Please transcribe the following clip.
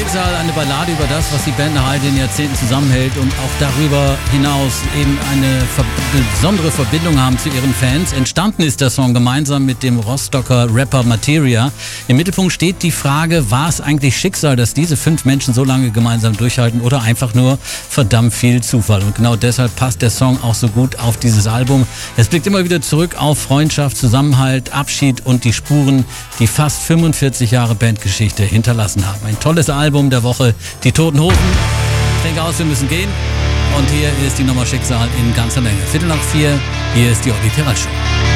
Schicksal, eine Ballade über das, was die Band nach all den Jahrzehnten zusammenhält und auch darüber hinaus eben eine besondere Verbindung haben zu ihren Fans. Entstanden ist der Song gemeinsam mit dem Rostocker Rapper Materia. Im Mittelpunkt steht die Frage, war es eigentlich Schicksal, dass diese 5 Menschen so lange gemeinsam durchhalten oder einfach nur verdammt viel Zufall? Und genau deshalb passt der Song auch so gut auf dieses Album. Es blickt immer wieder zurück auf Freundschaft, Zusammenhalt, Abschied und die Spuren, die fast 45 Jahre Bandgeschichte hinterlassen haben. Ein tolles Album der Woche, die Toten Hosen. Ich denke aus, wir müssen gehen. Und hier ist die Nummer Schicksal in ganzer Länge. 3:45, hier ist die Olli Terrasch Show.